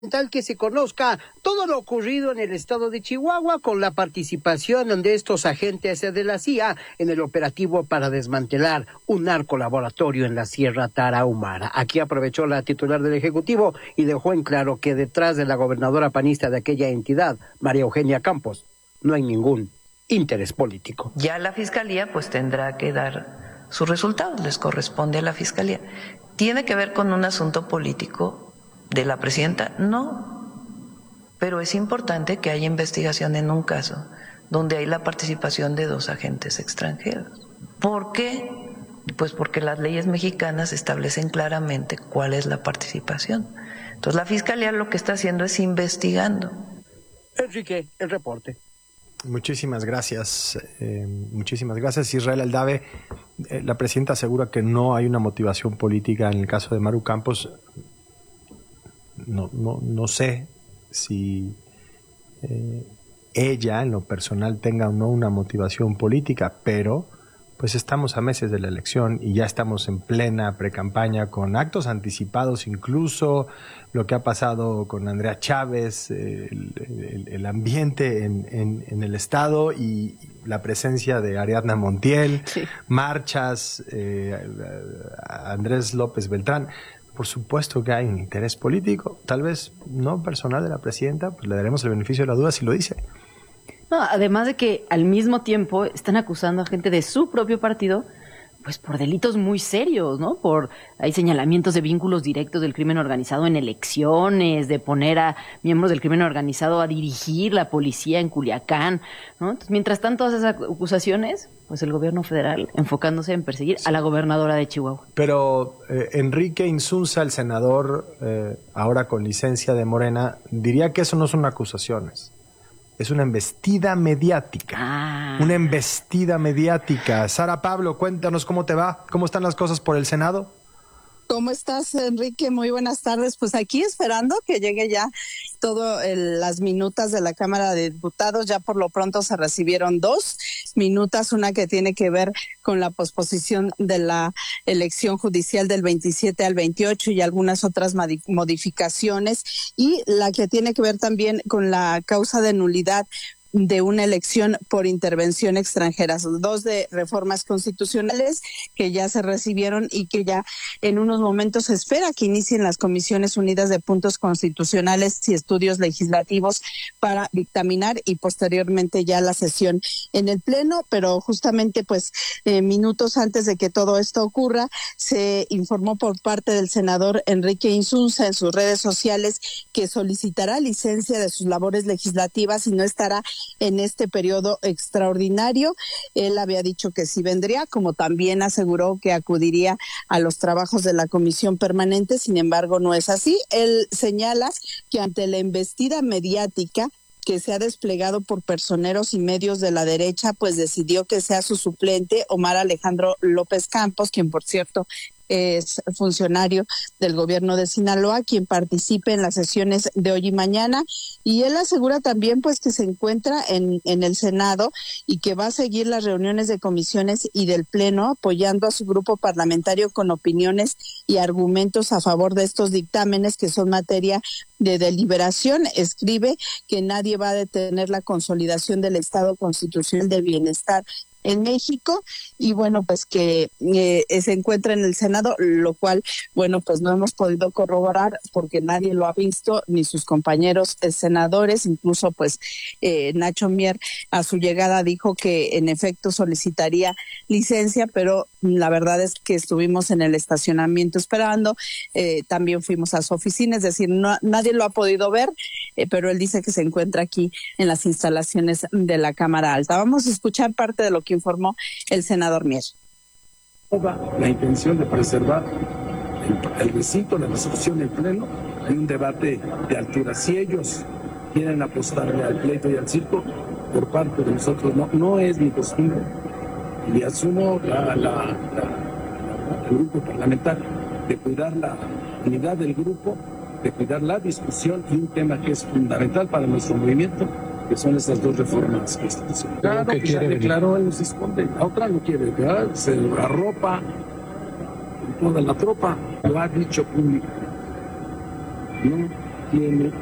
Tal que se conozca todo lo ocurrido en el estado de Chihuahua con la participación de estos agentes de la CIA en el operativo para desmantelar un narcolaboratorio en la Sierra Tarahumara. Aquí aprovechó la titular del Ejecutivo y dejó en claro que detrás de la gobernadora panista de aquella entidad, María Eugenia Campos, no hay ningún interés político. Ya la Fiscalía pues tendrá que dar sus resultados, les corresponde a la Fiscalía. ¿Tiene que ver con un asunto político de la presidenta? No, pero es importante que haya investigación en un caso donde hay la participación de 2 agentes extranjeros. ¿Por qué? Pues porque las leyes mexicanas establecen claramente cuál es la participación. Entonces la Fiscalía lo que está haciendo es investigando. Enrique, el reporte. Muchísimas gracias, Israel Aldave. La presidenta asegura que no hay una motivación política en el caso de Maru Campos. No sé si ella en lo personal tenga o no una motivación política, pero pues estamos a meses de la elección y ya estamos en plena precampaña con actos anticipados, incluso lo que ha pasado con Andrea Chávez, el ambiente en el estado y la presencia de Ariadna Montiel, sí, marchas, Andrés López Beltrán. Por supuesto que hay un interés político, tal vez no personal de la presidenta, pues le daremos el beneficio de la duda si lo dice. No, además de que al mismo tiempo están acusando a gente de su propio partido, pues por delitos muy serios, ¿no? Hay señalamientos de vínculos directos del crimen organizado en elecciones, de poner a miembros del crimen organizado a dirigir la policía en Culiacán, ¿no? Entonces, mientras están todas esas acusaciones, pues el gobierno federal enfocándose en perseguir a la gobernadora de Chihuahua. Pero Enrique Insunza, el senador, ahora con licencia de Morena, diría que eso no son acusaciones. Es una embestida mediática. Una embestida mediática. Sara Pablo, cuéntanos cómo te va, cómo están las cosas por el Senado. ¿Cómo estás, Enrique? Muy buenas tardes. Pues aquí esperando que llegue ya las minutas de la Cámara de Diputados. Ya por lo pronto se recibieron 2 minutas, una que tiene que ver con la posposición de la elección judicial del 27 al 28 y algunas otras modificaciones, y la que tiene que ver también con la causa de nulidad de una elección por intervención extranjera. Son 2 de reformas constitucionales que ya se recibieron y que ya en unos momentos se espera que inicien las Comisiones Unidas de Puntos Constitucionales y Estudios Legislativos para dictaminar y posteriormente ya la sesión en el Pleno. Pero justamente pues minutos antes de que todo esto ocurra, se informó por parte del senador Enrique Insunza en sus redes sociales que solicitará licencia de sus labores legislativas y no estará en este periodo extraordinario. Él había dicho que sí vendría, como también aseguró que acudiría a los trabajos de la comisión permanente. Sin embargo, no es así. Él señala que ante la embestida mediática que se ha desplegado por personeros y medios de la derecha, pues decidió que sea su suplente Omar Alejandro López Campos, quien por cierto es funcionario del gobierno de Sinaloa, quien participe en las sesiones de hoy y mañana. Y él asegura también pues que se encuentra en el Senado y que va a seguir las reuniones de comisiones y del Pleno, apoyando a su grupo parlamentario con opiniones y argumentos a favor de estos dictámenes que son materia de deliberación. Escribe que nadie va a detener la consolidación del Estado constitucional de bienestar en México, y bueno, pues que se encuentra en el Senado, lo cual, bueno, pues no hemos podido corroborar porque nadie lo ha visto, ni sus compañeros senadores. Incluso pues Nacho Mier a su llegada dijo que en efecto solicitaría licencia, pero la verdad es que estuvimos en el estacionamiento esperando, también fuimos a su oficina, es decir, nadie lo ha podido ver, pero él dice que se encuentra aquí en las instalaciones de la Cámara Alta. Vamos a escuchar parte de lo que informó el senador Mier. La intención de preservar el recinto, la resolución del Pleno. Hay un debate de altura. Si ellos quieren apostarle al pleito y al circo, por parte de nosotros no es mi costumbre. Y asumo el grupo parlamentario de cuidar la unidad del grupo, de cuidar la discusión y un tema que es fundamental para nuestro movimiento, que son estas 2 reformas constitucionales. Claro, que ya declaró, él nos esconde, la otra no quiere, ¿verdad? Se arropa toda la tropa, lo ha dicho público. No, tiene